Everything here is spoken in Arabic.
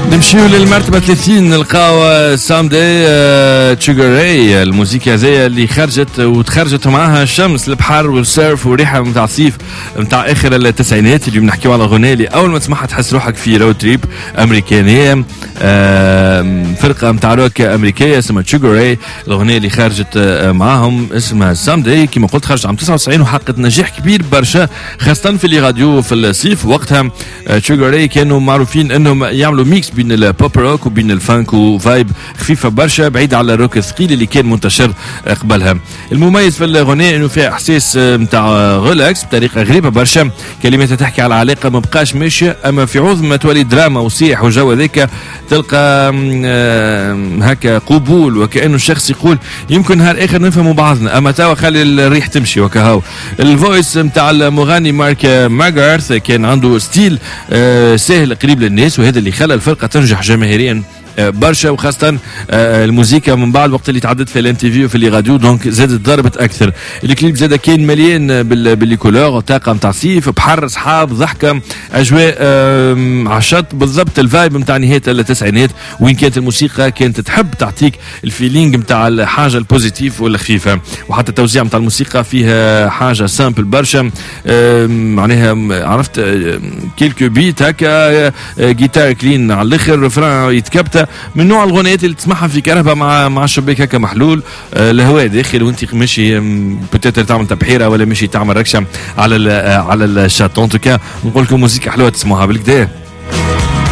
نمشيو للمرتبة 30 نلقاو سامدي تشوغر راي. الموسيقى هذيا اللي خرجت وتخرجت معاها الشمس البحر والسيرف وريحة متاع الصيف متاع اخر التسعينات. اللي بنحكيو على اغنية اللي اول ما تسمعها تحس روحك في رود تريب امريكانية. فرقة متاع روك امريكية اسمها تشوغر راي. الاغنية اللي خرجت معاهم اسمها سامدي كما قلت خرجت عام 99 وحققت نجاح كبير برشا خاصة في اللي راديو في الصيف. وقتها تشوغر راي كانوا معروفين انهم يعملوا ميكس بين البوب روك وبين الفانك وفايب خفيفه برشا بعيد على الروك الثقيل اللي كان منتشر قبلها. المميز في الاغنيه انه فيها احساس نتاع ريلاكس بطريقه غريبه برشا. كلماتها تحكي على علاقه ما بقاش ماشيه، اما في عوض ما تولي دراما وصيح وجو هذاك تلقى هكا قبول وكانه الشخص يقول يمكن نهار اخر نفهموا بعضنا، اما توا خلي الريح تمشي وكهو. الفويس نتاع المغني مارك ماغارث كان عنده ستيل سهل قريب للناس، وهذا اللي خلى الفرقه تنجح جماهيريا برشا، وخاصة الموسيقى من بعد وقت اللي تعدت في الام تي في وفي اللي راديو دونك زادت ضربت اكثر. الكليب زاد كان مليان باللي كولور طاقة نتاع صيف بحر صحاب ضحكة اجواء عشت بالضبط الفايب نتاع نهاية التسعينات، وين كانت الموسيقى كانت تحب تعطيك الفيلينج نتاع الحاجة البوزيتيف والخفيفة. وحتى التوزيع نتاع الموسيقى فيها حاجة سامبل برشا، معناها عرفت كيلكو بيت هكا جيتار كلين على الاخر رفران يتكبت من نوع الغنيات اللي تسمعها في كهرباء مع الشباك هكا محلول الهواء داخل وانت ماشي بتاتر تعمل تبحيره ولا ماشي تعمل ركشه على الشاط. ان توكا نقول لكم موسيقى حلوه تسمعوها بالكدا.